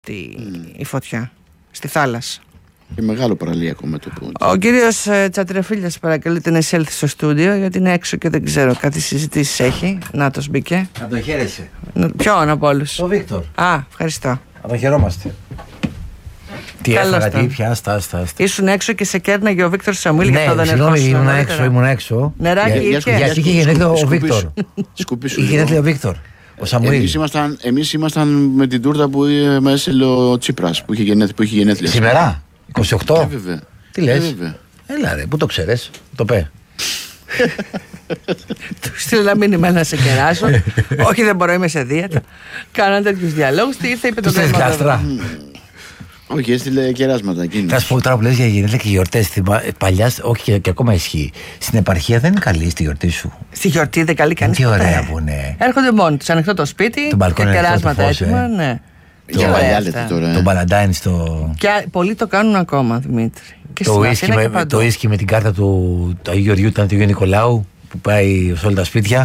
η φωτιά στη θάλασσα. Και μεγάλο παραλιακό μέτωπο. Ο κύριος Τσατρεφίλιας παρακαλείται να εισέλθει στο στούντιο, γιατί είναι έξω και δεν ξέρω, κάτι συζητήσεις έχει. Νάτος μπήκε. Να τον χαίρεσαι. Ποιον από όλους? Ο Βίκτορ. Α, ευχαριστώ. Να τον χαιρόμαστε. Τι έφαγα, τι πια, άστα. Ήσουν έξω και σε κέρναγε ο Βίκτορ Σαμουήλ, γι' αυτό δεν έρχονταν. Ήμουν έξω. Νεράκι είχε. Γιατί είχε γενέθλια ο Βίκτορ. Είχε γενέθλια ο Βίκτορ. Ο Σαμουήλ. Εμείς ήμασταν με την τούρτα που με έστειλε ο Τσίπρας που είχε γενέθλια. Σήμερα, 28. Βέβαια. Τι λες? Έλα ρε, πού το ξέρεις, το πέ. Του στείλε ένα μήνυμα να σε κεράσω. Όχι, δεν μπορώ, είμαι σε δίαιτα. Κάναν τέτοιους διαλόγους. Τι ήρθε, είπε το κάστρα. Όχι, έστειλε κεράσματα εκείνη. Θα σου πω τώρα που λες για γενέθλια και γιορτές. Παλιά, όχι και ακόμα ισχύει. Στην επαρχία δεν είναι καλή στη γιορτή σου. Στη γιορτή δεν καλή κανείς. Τι ωραία που είναι. Έρχονται μόνοι τους, ανοιχτό το σπίτι και κεράσματα έτοιμα. Ναι. Το μπαλαντάιν στο. Και πολλοί το κάνουν ακόμα, Δημήτρη. Το ίσκι με την κάρτα του Αγίου Γεωργίου ήταν του Αγίου Νικολάου που πάει σε όλα τα σπίτια.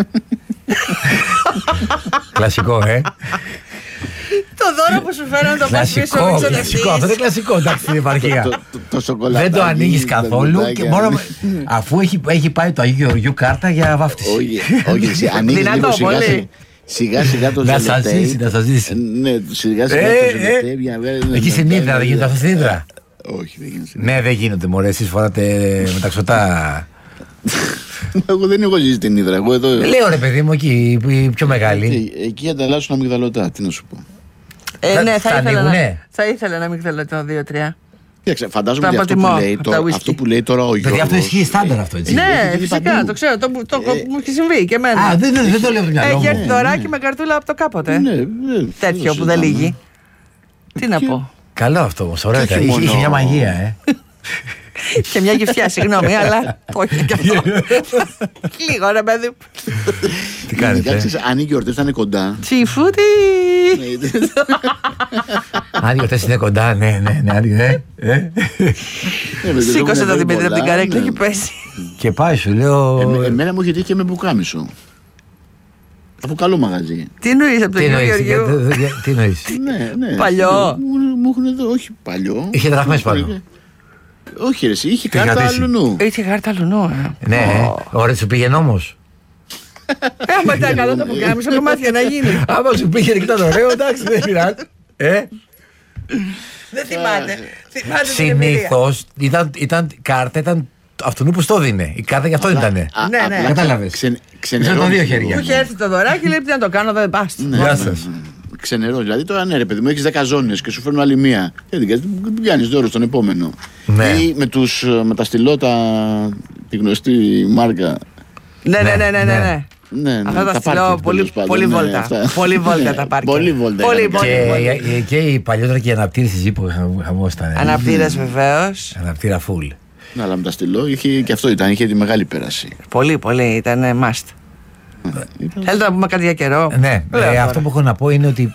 Κλασικό, Το δώρο που σου φέρω να το πας πίσω. Κλασικό, αυτό είναι κλασικό, εντάξει, στην επαρχία. Δεν το ανοίγεις καθόλου και μόνο αφού έχει πάει το Αγίου Γεωργίου κάρτα για βάφτιση. Όχι, ανοίγεις λίγο σιγά σιγά το ζελετέι. Να σας ζήσει. Ναι, σιγά σιγά το ζελετέι. Εκεί στην Ύδρα, δεν γίνεται αυτό στην Ύδρα? Όχι, δεν γίνεται. Ναι, δεν γίνονται, μωρέ, εσείς φοράτε μεταξωτά. Εγώ δεν έχω ζήσει την Ύδρα. Λέω ρε παιδί μου, εκεί πιο μεγάλη. Εκεί ανταλλάσσουν αμυγδαλωτά, τι να σου πω. Ναι, θα ήθελα ένα αμυγδαλωτό 2-3. Φαντάζομαι ότι αυτό που λέει τώρα ο Γιώργος. Δηλαδή αυτό ισχύει στάνταρ αυτό, έτσι. Ναι, φυσικά, το ξέρω. Μου έχει συμβεί και εμένα. Α, δεν το λέω από το μυαλό μου. Έχει έρθει δωράκι με καρτούλα από το κάποτε. Τέτοιο που δεν λύγει. Τι να πω. Καλό αυτό όμως, ωραία. Είχε μια μαγεία, Και μια γυφτιά, συγγνώμη, αλλά όχι και αυτό. Λίγο ρε παιδί. Τι κάνετε? Αν οι γιορτές θα είναι κοντά. Τσιφούτι. Αν οι γιορτές είναι κοντά, ναι. Σήκωσε το Δημήτρη από την καρέκλα και πέσει. Και πάει, σου λέω. Εμένα μου είχε τύχει και με μπουκάμισο. Από καλό μαγαζί. Τι εννοείς από τον Αγίου Γεωργίου? Τι εννοείς? Ναι. Παλιό. Μου έχουν εδώ, όχι παλιό. Είχε δραχμές πάνω. Όχι ρε εσύ, είχε κάρτα αλουνού. Είχε κάρτα αλουνού, Ναι, ωραία, σου πήγαινε όμως. Άμα ήταν καλό το πουκάμισο, κομμάτια να γίνει. Άμα σου πήγαινε και ήταν ωραίο, εντάξει, δεν πειράζει. Δεν θυμάται. Συνήθως ήταν κάρτα, ήταν αυτού που στο δίνε. Η κάρτα γι' αυτό ήταν. Ναι. Κατάλαβες. Ξενερώ. Δύο χέρια. Μου είχε έρθει το δωράκι, λέει τι να το κάνω, δεν πας. Γεια σας. Ξενερώ. Δηλαδή τώρα ναι, ρε παιδί μου, έχεις 10 ζώνες και σου φέρνουν άλλη μία. Δεν πιάνεις δώρο στον επόμενο. Ναι. Ή με τα στυλώτα, τη γνωστή μάρκα. Ναι. Ναι, αυτά τα στυλώ πολύ βόλτα. Πολύ βόλτα τα πάρκια. Πολύ βόλτα. Και οι παλιότερα και οι αναπτήρες της ύπου χαμόσταν. Αναπτήρες βεβαίως. Αναπτήρα full. Ναι, αλλά με τα στυλώ και αυτό είχε τη μεγάλη πέραση. Πολύ, ήταν must. Θέλετε να πούμε κάτι για καιρό? Ναι, αυτό που έχω να πω είναι ότι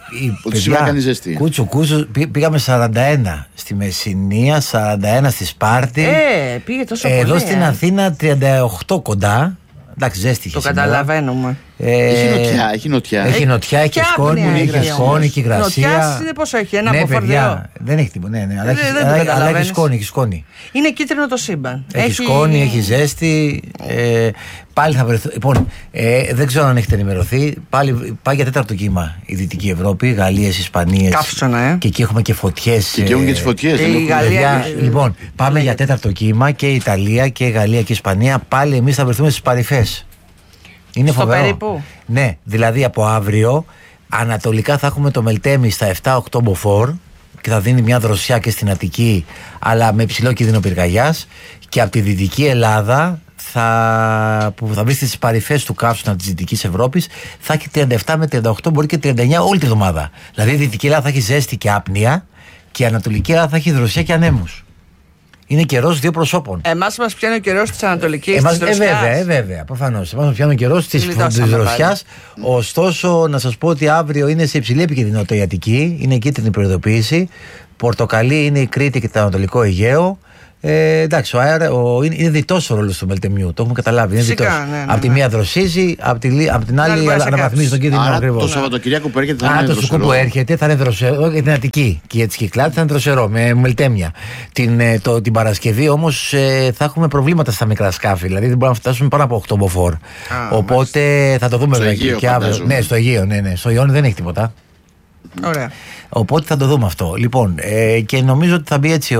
κούτσου πήγαμε 41 στη Μεσσηνία, 41 στη Σπάρτη. Πήγε τόσο πολύ. Εδώ στην Αθήνα 38 κοντά. Εντάξει, ζέστη. Το καταλαβαίνουμε. Έχει νοτιά. Έχει νοτιά, έχει σκόνη, έχει υγρασία. Νοτιά είναι πόσο έχει, ένα από φορτίο. Δεν έχει τίποτα, ναι, αλλά έχει σκόνη. Είναι κίτρινο το σύμπαν. Έχει σκόνη, έχει ζέστη. Πάλι θα βρεθεί. Λοιπόν, δεν ξέρω αν έχετε ενημερωθεί. Πάλι πάει για τέταρτο κύμα η Δυτική Ευρώπη, Γαλλίες, Ισπανίες. Καύσωνα, Και εκεί έχουμε και φωτιές. Και έχουν και τις φωτιές. Λοιπόν, πάμε για τέταρτο κύμα και η Ιταλία και η Γαλλία και η Ισπανία. Πάλι εμείς θα βρεθούμε στις παρυφές. Είναι φοβερό. Περίπου. Ναι, δηλαδή από αύριο ανατολικά θα έχουμε το Μελτέμι στα 7-8 μποφόρ και θα δίνει μια δροσιά και στην Αττική, αλλά με υψηλό κίνδυνο πυρκαγιάς. Και από τη Δυτική Ελλάδα που θα βρει στις παρυφές του καύσωνα της Δυτικής Ευρώπης θα έχει 37 με 38, μπορεί και 39 όλη τη εβδομάδα. Δηλαδή η Δυτική Ελλάδα θα έχει ζέστη και άπνοια και η Ανατολική Ελλάδα θα έχει δροσιά και ανέμους. Είναι καιρός δύο προσώπων. Εμάς μας πιάνει ο καιρός της Ανατολικής. Βέβαια, προφανώς. Εμάς μας πιάνει ο καιρός της δροσιάς. Ωστόσο, να σας πω ότι αύριο είναι σε υψηλή επικινδυνότητα η Αττική. Είναι κίτρινη προειδοποίηση. Πορτοκαλί είναι η Κρήτη και το Ανατολικό Αιγαίο. Εντάξει, είναι διτός ο ρόλος του Μελτεμιού, το έχουμε καταλάβει. Είναι διτός. Ναι. Απ' τη μία δροσίζει, απ' την άλλη αναβαθμίζει τον κίνδυνο ακριβώς. Το Σαββατοκυριακό που έρχεται θα είναι το δροσερό. που έρχεται θα είναι δροσερό για την Αττική και για τις Κυκλάδες θα είναι δροσερό με Μελτέμια. Την Παρασκευή όμως θα έχουμε προβλήματα στα μικρά σκάφη, δηλαδή δεν μπορούμε να φτάσουμε πάνω από 8 μποφόρ. Οπότε θα το δούμε βέβαια και αύριο. Ναι, στο Αιγαίο, ναι. Στο Ιόνι δεν έχει τίποτα. Ωραία. Οπότε θα το δούμε αυτό. Λοιπόν, και νομίζω ότι θα μπει έτσι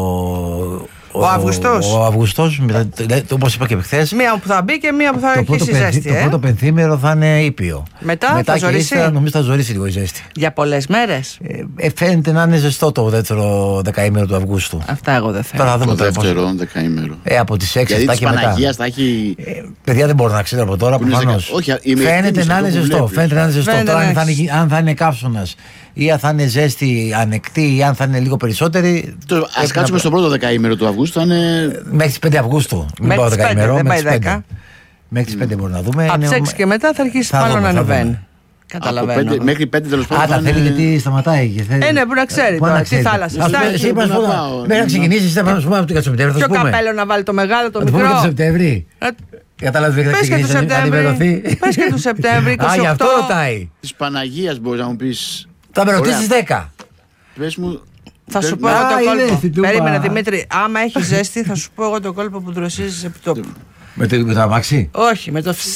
ο Αυγουστός, όπως είπα και χθες. Μία που θα μπει και μία που θα έχει ζέστη. Το πρώτο πενθήμερο θα είναι ήπιο. Μετά θα ζωρίσει. Νομίζω θα ζωρίσει λίγο η ζέστη. Για πολλές μέρες. Φαίνεται να είναι ζεστό το δεύτερο δεκαήμερο του Αυγούστου. Αυτά εγώ δεν θέλω. Τώρα θα δούμε το δεύτερο δεκαήμερο. Από τις 6 γιατί και μετά. Παναγίας θα έχει. Παιδιά δεν μπορώ να ξέρω από τώρα προφανώς. Φαίνεται να είναι ζεστό. Τώρα αν θα είναι καύσωνας ή αν θα είναι ζέστη ανεκτή ή αν θα είναι λίγο περισσότερη. Ας κάτσουμε στο πρώτο δεκαήμερο του Αυγούστου. Μέχρι τις 5 Αυγούστου. Μέχρι τις 5, δεν πάει 10. Μέχρι τις 5 μπορούμε να δούμε. Από τις 6 και μετά θα αρχίσει πάλι να ανεβαίνει. Καταλαβαίνω. Μέχρι 5 τέλος πάντων. Τα θέλει γιατί σταματάει. Ναι, που να ξέρει. Τι θάλασσα. Μέχρι να ξεκινήσει, θα πάμε από την Σεπτέμβρη. Ποιο καπέλο να βάλει το μεγάλο, το μικρό. Πες το Σεπτέμβρη. Κατάλαβε Πες και του Σεπτέμβρη. Α, γι' αυτό ρωτάει. Της Παναγίας μπορείς να μου πεις. Θα με ρωτήσεις 10. Πες μου. Θα σου πω εγώ το κόλπο. Περίμενε Δημήτρη, άμα έχει ζέστη, θα σου πω εγώ το κόλπο που δροσίζεις επί τόπου. Με το αμάξι? Όχι, με το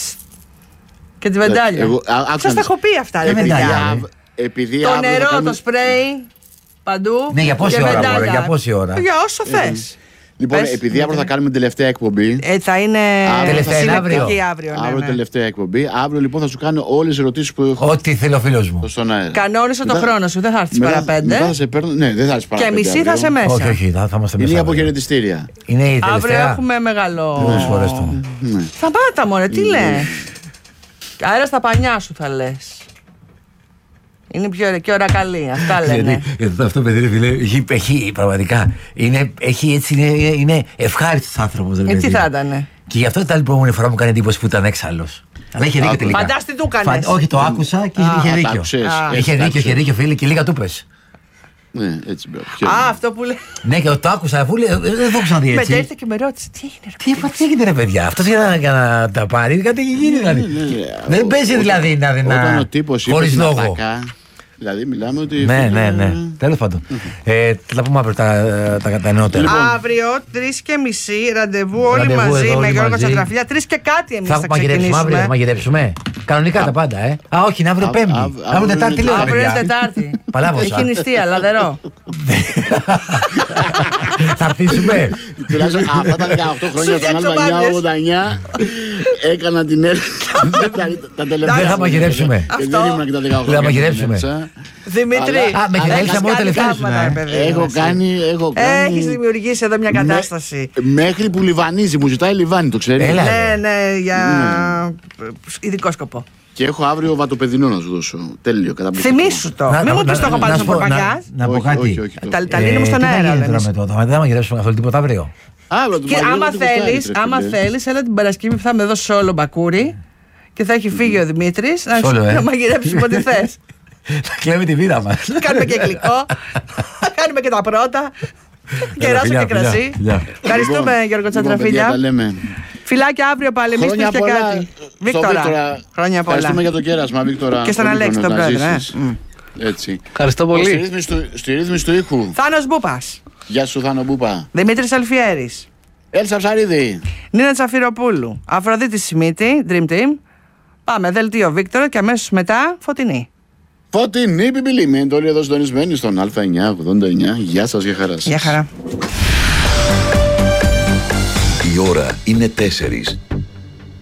και τη βεντάλια. Σας τα έχω πει αυτά, ρε παιδιά. Το νερό, το σπρέι, παντού. Ναι, για πόση ώρα, για πόση ώρα? Για όσο θες. Λοιπόν, επειδή αύριο θα κάνουμε την τελευταία εκπομπή. Θα είναι αύριο. Αύριο τελευταία εκπομπή. Αύριο λοιπόν θα σου κάνω όλες τις ερωτήσεις που έχω. Ό,τι θέλει ο φίλος μου. Κανόνισε το χρόνο σου, δεν θα έρθεις παρά 5. Ναι, δεν θα έρθεις παρά 5. Και μισή θα είσαι μέσα. Όχι, θα είμαστε μέσα. Είναι αποχαιρετιστήρια. Είναι η τελευταία. Αύριο έχουμε μεγάλο. Σταμάτα μωρέ, τι λες. Αέρα στα πανιά σου θα λες. Είναι πιο ωραία και ώρα καλή, αυτά λένε. Γιατί αυτό παιδί, φίλε, έχει πραγματικά. Είναι ευχάριστος άνθρωπος. Έτσι θα ήταν. Και γι' αυτό ήταν η προηγούμενη φορά μου κάνει εντύπωση που ήταν έξαλλος. Αλλά είχε δίκιο τελικά. Φαντάστη του κάνες. Όχι, το άκουσα και είχε δίκιο. Είχε δίκιο, φίλε, και λίγα του πες. Ναι, έτσι μπράβο. Αυτό που λέει. Ναι, και το άκουσα, αφού λέει. Δεν το άκουσα να δει έτσι. Μετά ήρθε και με ρώτησε, τι έγινε, ρε παιδιά. Αυτό για να τα πάρει, κάτι έχει γίνει δηλαδή. Δεν παίζει δηλαδή να. Χωρίς λόγο. Δηλαδή μιλάμε ότι. Ναι. Τέλος πάντων. Θα πούμε αύριο τα νεότερα. Αύριο 3:30 ραντεβού όλοι μαζί με Γιώργο Τσατραφιλιά. 3 και κάτι εμείς θα ξεκινήσουμε. Αύριο θα μαγειρέψουμε. Κανονικά τα πάντα, Α, όχι, είναι αύριο Πέμπτη. Αύριο Τετάρτη λέω. Αύριο είναι Τετάρτη. Παλάβωσα. Έχει νηστεία, λαδερό. Θα χτίσουμε. Τουλάχιστον αυτά τα 18 χρόνια του Αλβανιά 89 έκανα την έρευνα. Δεν θα μαγειρέψουμε. Δεν θα μαγειρέψουμε. Δημήτρη, με την Έλσα μόνο τελευταία σου. Έχω κάνει. Έχεις δημιουργήσει εδώ μια κατάσταση. Μέχρι που λιβανίζει, μου ζητάει λιβάνι, το ξέρει. Ναι, για ειδικό σκοπό. Και έχω αύριο βατοπεδινό να σου δώσω. Τέλειο, καταπληκτικό. Θυμήσου το. Μην μου πεις το έχω πάρει στον Πορπαγιάς. Να πω κάτι. Τα λύνουμε στον αέρα. Δεν θα μαγειρέψουμε καθόλου τίποτα αύριο. Και άμα θέλεις, έλα την Παρασκευή που θα με δώσει όλο μπακούρι και θα έχει φύγει ο Δημήτρης να μαγειρέψουμε ό,τι θες. Θα κλαίμε τη βίδα μας. Κάνουμε και γλυκό. Θα κάνουμε και τα πρώτα. Κεράσο και κρασί. Ευχαριστούμε Γιώργο Τσατραφίλια. Φιλάκια αύριο πάλι. Εμείς και κάτι. Βίκτορα. Χρόνια πολλά. Ευχαριστούμε για το κέρασμα, Βίκτορα. Και στον Αλέξη τον πρόεδρο. Έτσι. Ευχαριστώ πολύ. Στη ρύθμιση του ήχου. Θάνος Μπούπας. Γεια σου, Θάνο Μπούπα. Δημήτρης Αλφιέρης. Έλσα Ψαρίδη. Νίνα Τσαφυροπούλου. Αφροδίτη Σιμίτη. Dream Team. Πάμε. Δελτίο Βίκτορα και αμέσως μετά Φωτεινή. Φωτεινή Πιπιλή. Με εντολή εδώ συντονισμένη στον Α989. Γεια σας, για χαρά σας. Γεια χαρά. Η ώρα είναι 4.